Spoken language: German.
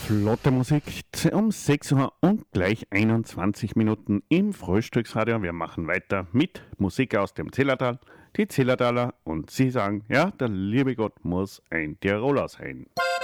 Flotte Musik um 6 Uhr und gleich 21 Minuten im Frühstücksradio. Wir machen weiter mit Musik aus dem Zillertal, die Zillertaler, und sie sagen, ja, der liebe Gott muss ein Tiroler sein.